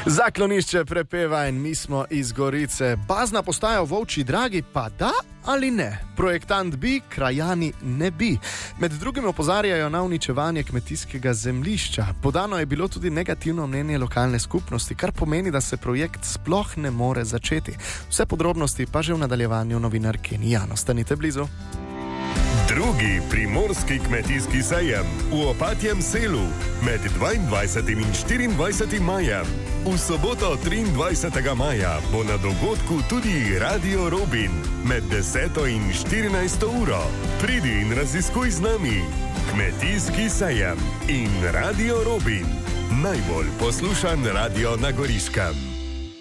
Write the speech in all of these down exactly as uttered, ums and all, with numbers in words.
Zaklonišče prepeva in mi smo iz Gorice. Bazna postaja v Volčji Dragi, pa da ali ne? Projektant bi, krajani ne bi. Med drugim opozarjajo na uničevanje kmetijskega zemljišča. Podano je bilo tudi negativno mnenje lokalne skupnosti, kar pomeni, da se projekt sploh ne more začeti. Vse podrobnosti pa že v nadaljevanju novinarke Jano. Stanite blizu. Drugi primorski kmetijski sejem v Opatjem selu med dvaindvajsetim in štiriindvajsetim majem. V soboto triindvajsetega maja bo na dogodku tudi Radio Robin med deseto in štirinajsto uro. Pridi in raziskuj z nami. Kmetijski sejem in Radio Robin. Najbolj poslušan radio na Goriškem.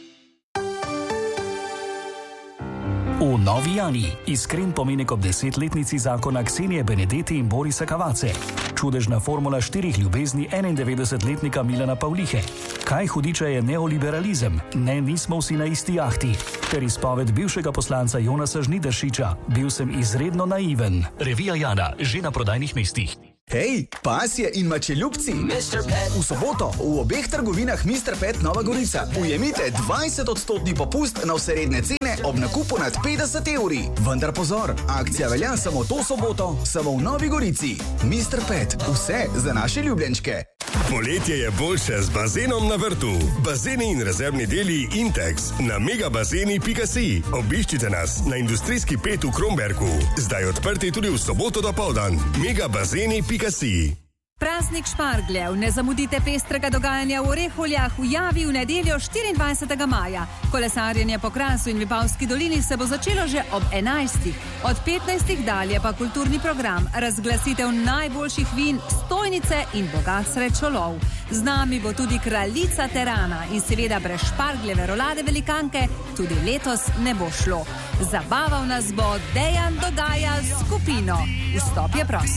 V Novi Jani iskren pomenek ob desetletnici zakona Ksenije Benedetti in Borisa Kavace. Čudežna formula štirih ljubezni enaindevetdesetletnika Milana Pavlihe. Kaj hudiča je neoliberalizem? Ne, nismo vsi na isti jahti. Ter izpoved bivšega poslanca Jonasa Žnidaršiča. Bil sem izredno naiven. Revija Jana, že na prodajnih mestih. Hej, pasje in mačeljubci! V soboto v obeh trgovinah mister Pet Nova Gorica ujemite dvajset odstotni popust na vse redne cene ob nakupu nad petdeset evri. Vendar pozor, akcija velja samo to soboto, samo v Novi Gorici. mister Pet, vse za naše ljubljenčke. Poletje je boljše z bazenom na vrtu. Bazeni in rezervni deli Intex na megabazeni pika si. Obiščite nas na industrijski pet v Kromberku. Zdaj odprti tudi v soboto dopoldan. megabazeni pika si. Praznik špargljev. Ne zamudite pestrega dogajanja v Oreholjah v Javi v nedeljo štiriindvajsetega maja. Kolesarjenje po Krasu in Vipavski dolini se bo začelo že ob enajstih. Od petnajstih dalje pa kulturni program, razglasitev najboljših vin, stojnice in bogat srečolov. Z nami bo tudi kraljica terana in seveda brez špargljeve rolade velikanke tudi letos ne bo šlo. Zabaval nas bo Dejan Dogaja s skupino. Vstop je prost.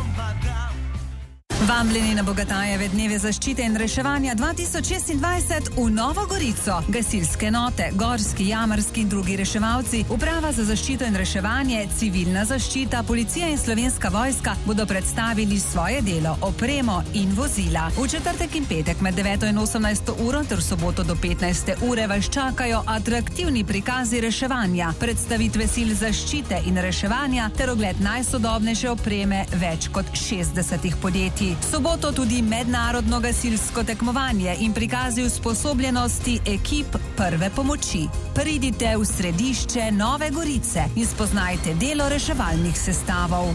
Vabljeni na Bogatajeve dneve zaščite in reševanja dva tisoč šestindvajset v Novo Gorico. Gasilske note, gorski, jamarski in drugi reševalci, uprava za zaščito in reševanje, civilna zaščita, policija in Slovenska vojska bodo predstavili svoje delo, opremo in vozila. V četrtek in petek med deveto in osemnajsto uro ter v soboto do petnajste ure vas čakajo atraktivni prikazi reševanja, predstavitve sil zaščite in reševanja ter ogled najsodobnejše opreme več kot šestdesetih podjetij. Soboto tudi mednarodno gasilsko tekmovanje in prikazi usposobljenosti ekip prve pomoči. Pridite v središče Nove Gorice in spoznajte delo reševalnih sestavov.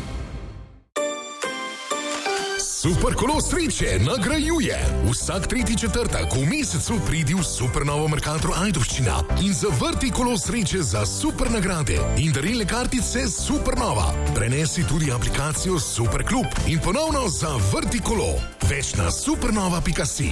Super kolo sreče nagrajuje. Vsak tretji četrtek v mesecu pridi v Super Novo Mercator Ajdovščina in zavrti kolo sreče za super nagrade in darilne kartice Super Nova. Prenesi tudi aplikacijo Super Klub in ponovno zavrti kolo. Več na supernova pika si.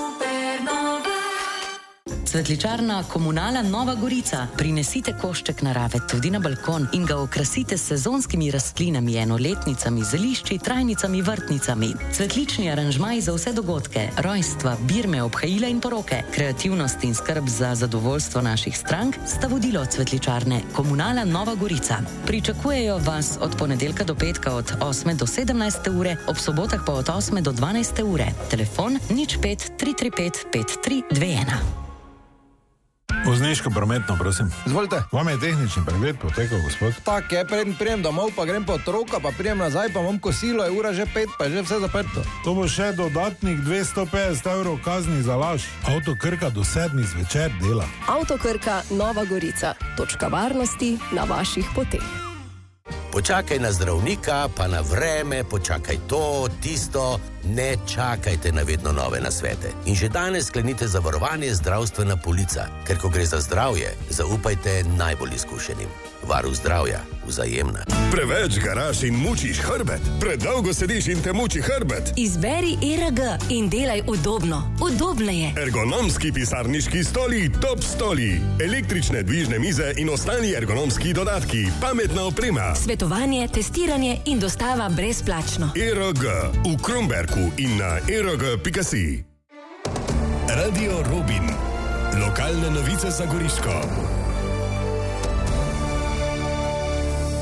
Cvetličarna Komunala Nova Gorica. Prinesite košček narave tudi na balkon in ga okrasite s sezonskimi rastlinami, enoletnicami, zelišči, trajnicami, vrtnicami. Cvetlični aranžmaji za vse dogodke, rojstva, birme, obhajila in poroke, kreativnost in skrb za zadovoljstvo naših strank sta vodilo cvetličarne Komunala Nova Gorica. Pričakujejo vas od ponedeljka do petka od osme do sedemnajste ure, ob sobotah pa od osme do dvanajste ure. Telefon nič pet tri tri pet pet tri dve ena. Vozniško prometno, prosim. Izvolite. Vam je tehnični pregled potekal, gospod? Tak je, preden prijem domov, pa grem po otroka, pa prijem nazaj, pa imam kosilo, je ura že pet, pa je že vse zaprto. To bo še dodatnih dvesto petdeset evrov kazni za laž. Avto Krka do sedmih zvečer dela. Avto Krka Nova Gorica. Točka varnosti na vaših poteh. Počakaj na zdravnika, pa na vreme, počakaj to, tisto, ne čakajte na vedno nove nasvete. In že danes sklenite zavarovanje zdravstvena polica, ker ko gre za zdravje, zaupajte najbolj izkušenim. Varuh zdravja, Vzajemna. Preveč garaš in mučiš hrbet, predolgo sediš in te muči hrbet. Izberi E R G in delaj udobno. Udobno je. Ergonomski pisarniški stoli, top stoli, električne dvižne mize in ostali ergonomski dodatki, pametna oprema. Svetovanje, testiranje in dostava brezplačno. E R G v Kromberku in na e r g pika si. Radio Robin. Lokalne novice za Goriško.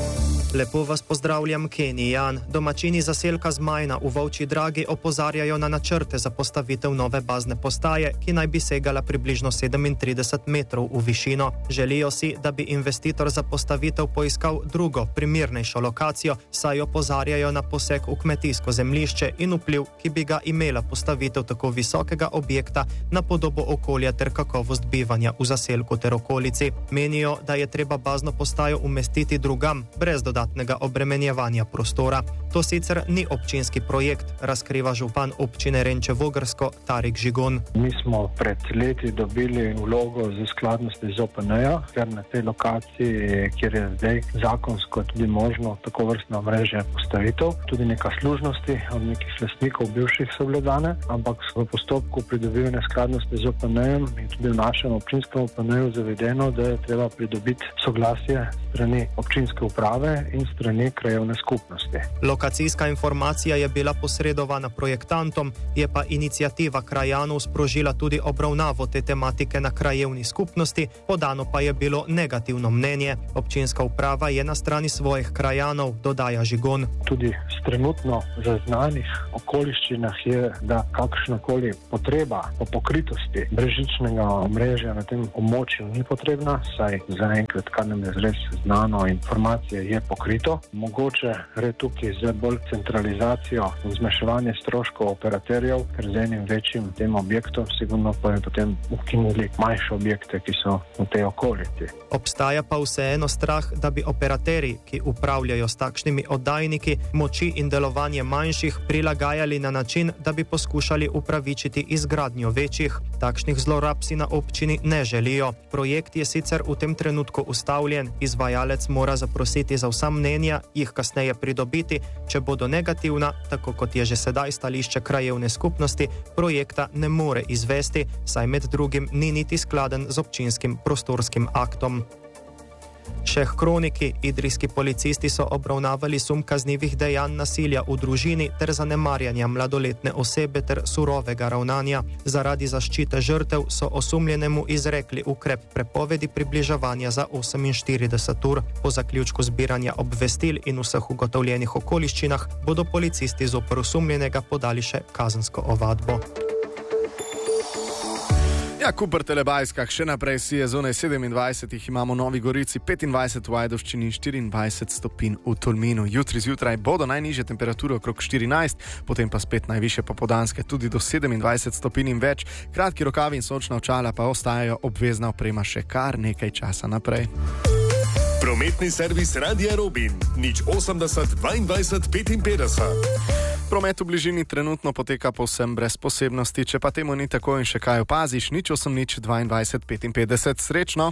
Lepo vas pozdravljam, Kenny Jan. Domačini zaselka Zmajna v Volčji Dragi opozarjajo na načrte za postavitev nove bazne postaje, ki naj bi segala približno sedemintrideset metrov v višino. Želijo si, da bi investitor za postavitev poiskal drugo, primernejšo lokacijo, saj opozarjajo na poseg v kmetijsko zemljišče in vpliv, ki bi ga imela postavitev tako visokega objekta na podobo okolja ter kakovost bivanja v zaselku ter okolici. Menijo, da je treba bazno postajo umestiti drugam, brez dodatnega obremenjevanja prostora. To sicer ni občinski projekt, razkriva župan občine Renče Vogrsko Tarik Žigon. Mi smo pred leti dobili vlogo za skladnosti z O P N-ja, ker na tej lokaciji, kjer je zdaj zakonsko tudi možno tako vrstno omrežje postavitev, tudi neka služnosti od nekih lastnikov bivših so bile dane, ampak v postopku pridobivanja skladnosti z O P N-jem in tudi v našem občinskem O P N-ju zavedeno, da je treba pridobiti soglasje strani občinske uprave in strani krajevne skupnosti. Lokacijska informacija je bila posredovana projektantom, je pa iniciativa krajanov sprožila tudi obravnavo te tematike na krajevni skupnosti, podano pa je bilo negativno mnenje. Občinska uprava je na strani svojih krajanov, dodaja Žigon. Tudi s trenutno zaznanih okoliščinah je, da kakšnakoli potreba po pokritosti brežičnega omrežja na tem območju ni potrebna, saj zaenkrat, kar nam je res znano, informacije je pokrito. Mogoče gre tukaj za bolj centralizacijo in zmanjševanje stroškov operaterjev, ker z enim večjim tem objektom sigurno pa je potem ukinili manjše objekte, ki so v tej okolici. Obstaja pa vseeno strah, da bi operaterji, ki upravljajo s takšnimi oddajniki, moči in delovanje manjših prilagajali na način, da bi poskušali upravičiti izgradnjo večjih. Takšnih zlorab si na občini ne želijo. Projekt je sicer v tem trenutku ustavljen, izvajalec mora zaprositi za vsa mnenja, jih kasneje pridobiti. Če bodo negativna, tako kot je že sedaj stališče krajevne skupnosti, projekta ne more izvesti, saj med drugim ni niti skladen z občinskim prostorskim aktom. Še k kroniki. Idrijski policisti so obravnavali sum kaznivih dejanj nasilja v družini ter zanemarjanja mladoletne osebe ter surovega ravnanja. Zaradi zaščite žrtev so osumljenemu izrekli ukrep prepovedi približevanja za oseminštirideset ur. Po zaključku zbiranja obvestil in vseh ugotovljenih okoliščinah bodo policisti zoper osumljenega podali še kazensko ovadbo. Ja, Kuper Telebajskah, še naprej si je zunaj sedemindvajset, imamo v Novi Gorici petindvajset v Ajdovščini, štiriindvajset stopinj v Tolminu. Jutri zjutraj bodo najnižje temperature okrog štirinajst, potem pa spet najvišje popoldanske tudi do sedemindvajset stopinj in več. Kratki rokavi in sončna očala pa ostajajo obvezna oprema še kar nekaj časa naprej. Prometni servis Radia Robin, nič osemdeset dvaindvajset petinpetdeset. Promet v bližini trenutno poteka povsem brez posebnosti, če pa temu ni tako in še kaj opaziš, nič osem nič dvaindvajset petinpetdeset. Srečno!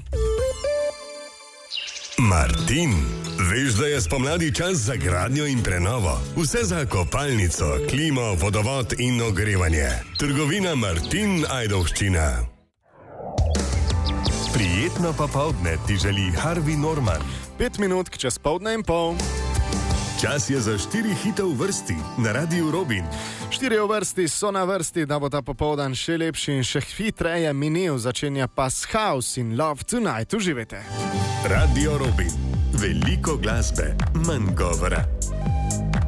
Martin, veš, da je spomladi čas za gradnjo in prenovo? Vse za kopalnico, klimo, vodovod in ogrevanje. Trgovina Martin Ajdovščina. Prijetno popoldne ti želi Harvey Norman. Pet minut čez poldne in pol. Čas je za štiri hite v vrsti na Radiu Robin. Štiri v vrsti so na vrsti, da bo ta popoldan še lepši in še hitreje minil. Začenja pa s House in Love Tonight. Uživajte. Radio Robin. Veliko glasbe, manj govora.